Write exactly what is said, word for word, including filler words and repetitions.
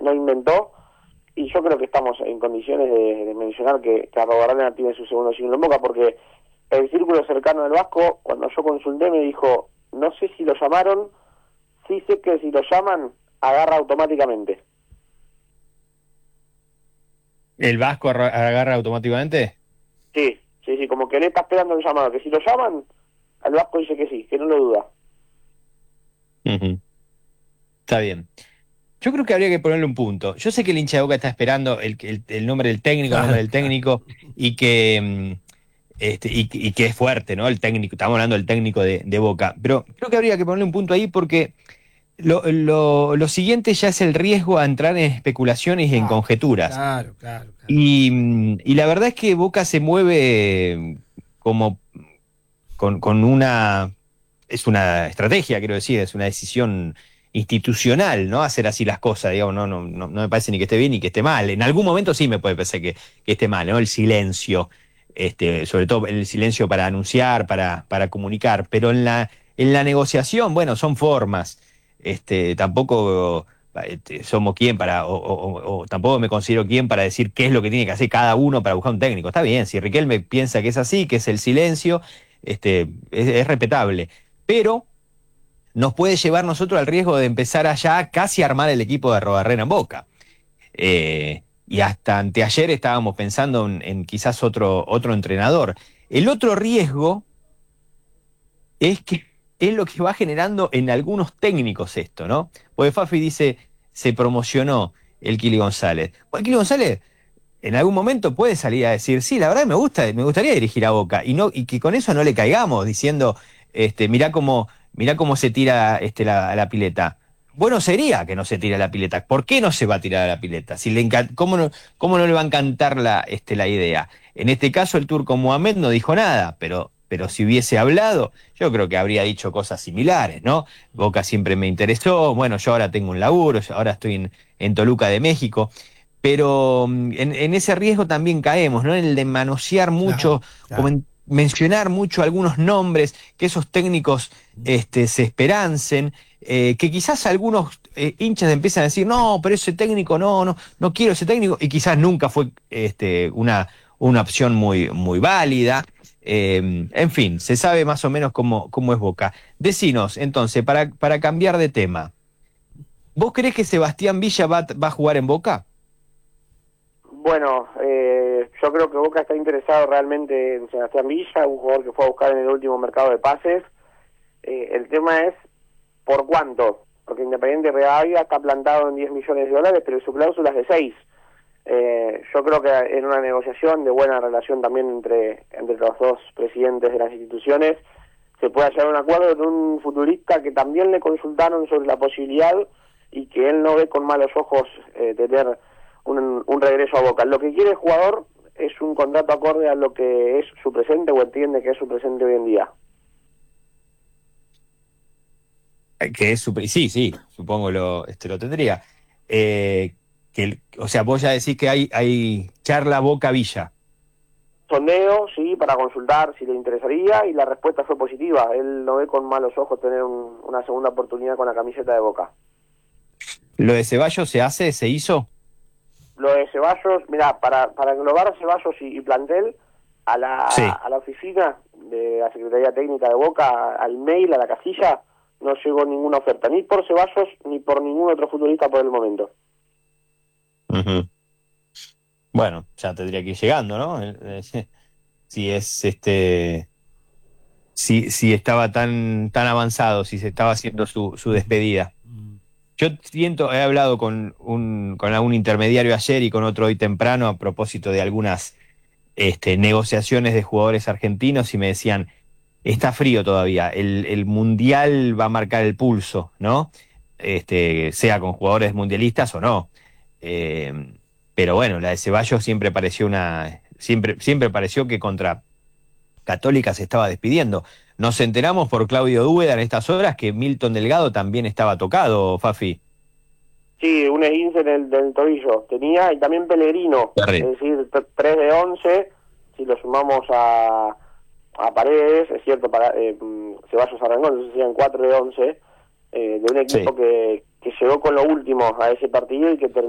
no inventó, y yo creo que estamos en condiciones de, de mencionar que, que Arruabarrena tiene su segundo siglo en Boca, porque el círculo cercano del Vasco, cuando yo consulté, me dijo, no sé si lo llamaron, sí sé que si lo llaman, agarra automáticamente. ¿El Vasco arra- agarra automáticamente? Sí, sí, sí, como que él está esperando el llamado, que si lo llaman, al Vasco dice que sí, que no lo duda. Ujú. Está bien. Yo creo que habría que ponerle un punto. Yo sé que el hincha de Boca está esperando el, el- el nombre del técnico, el nombre Claro, del claro. técnico, y que, mm, este, y, y que es fuerte, ¿no? El técnico, estamos hablando del técnico de, de Boca. Pero creo que habría que ponerle un punto ahí porque lo, lo- lo siguiente ya es el riesgo a entrar en especulaciones y en Ah, conjeturas. claro, claro, claro. Y, mm, y la verdad es que Boca se mueve como con, con una, es una estrategia, quiero decir, es una decisión institucional, ¿no? Hacer así las cosas, digamos, no, no, no, no me parece ni que esté bien ni que esté mal. En algún momento sí me puede parecer que, que esté mal, ¿no? El silencio, este, sobre todo el silencio para anunciar, para, para comunicar, pero en la, en la negociación, bueno, son formas. Este, tampoco este, somos quien para, o, o- o tampoco me considero quien para decir qué es lo que tiene que hacer cada uno para buscar un técnico. Está bien, si Riquelme piensa que es así, que es el silencio, este, es, es respetable. Pero nos puede llevar nosotros al riesgo de empezar allá casi a armar el equipo de Arruabarrena en Boca. Eh, y hasta anteayer estábamos pensando en, en quizás otro, otro entrenador. El otro riesgo es que es lo que va generando en algunos técnicos esto, ¿no? Porque Fafi dice, se promocionó el Kili González. Bueno, el Kili González en algún momento puede salir a decir, sí, la verdad me gusta, me gustaría dirigir a Boca, y no, y que con eso no le caigamos, diciendo, este, mirá cómo, mirá cómo se tira este, la, a la pileta. Bueno sería que no se tire a la pileta. ¿Por qué no se va a tirar a la pileta? Si le encan- ¿cómo, no, ¿Cómo no le va a encantar la, este, la idea? En este caso el turco Mohamed no dijo nada, pero, pero si hubiese hablado, yo creo que habría dicho cosas similares, ¿no? Boca siempre me interesó, bueno, yo ahora tengo un laburo, yo ahora estoy en, en Toluca de México. Pero mm, en, en ese riesgo también caemos, ¿no? En el de manosear Claro, mucho, como claro. en mencionar mucho algunos nombres, que esos técnicos este, se esperancen, eh, que quizás algunos eh, hinchas empiezan a decir, no, pero ese técnico no, no, no quiero ese técnico, y quizás nunca fue este, una, una opción muy, muy válida. Eh, en fin, se sabe más o menos cómo, cómo es Boca. Decinos, entonces, para, para cambiar de tema, ¿vos creés que Sebastián Villa va, va a jugar en Boca? Bueno, eh, yo creo que Boca está interesado realmente en Sebastián Villa, un jugador que fue a buscar en el último mercado de pases. Eh, el tema es, ¿por cuánto? Porque Independiente Rivadavia está plantado en diez millones de dólares, pero su cláusula es de seis. Eh, yo creo que en una negociación de buena relación también entre, entre los dos presidentes de las instituciones, se puede llegar a un acuerdo con un futbolista que también le consultaron sobre la posibilidad y que él no ve con malos ojos eh, tener un, un regreso a Boca. Lo que quiere el jugador es un contrato acorde a lo que es su presente o entiende que es su presente hoy en día. Eh, Que es super, sí, sí, supongo lo, este, lo tendría. Eh, que, el- o sea, vos ya decís que hay, hay charla Boca-Villa. Sondeo, sí, para consultar si le interesaría, y la respuesta fue positiva. Él no ve con malos ojos tener un, una segunda oportunidad con la camiseta de Boca. ¿Lo de Ceballos se hace, se hizo? Lo de Ceballos, mira, para, para englobar Ceballos y, y plantel, a la, Sí. a la oficina de la Secretaría Técnica de Boca, al mail, a la casilla, no llegó ninguna oferta, ni por Ceballos ni por ningún otro futbolista por el momento. Ujú. Bueno, ya tendría que ir llegando, ¿no? Eh, eh, Si es este, si, si estaba tan, tan avanzado, si se estaba haciendo su, su Ujú, despedida. ujú. Yo siento, he hablado con un, con algún intermediario ayer y con otro hoy temprano a propósito de algunas este, negociaciones de jugadores argentinos y me decían, está frío todavía, el, el mundial va a marcar el pulso, ¿no? Este, sea con jugadores mundialistas o no. Eh, pero bueno, la de Ceballos siempre pareció una, siempre, siempre pareció que contra Católica se estaba despidiendo. Nos enteramos por Claudio Dúbeda en estas horas que Milton Delgado también estaba tocado, Fafi. Sí, un esguince en el, del tobillo tenía, y también Pellegrino, es Terrible. decir, tres de once, si lo sumamos a, a Paredes, es cierto, para, eh, Ceballos arrancó, entonces serían cuatro de once, eh, de un Sí. equipo que, que llegó con lo último a ese partido y que terminó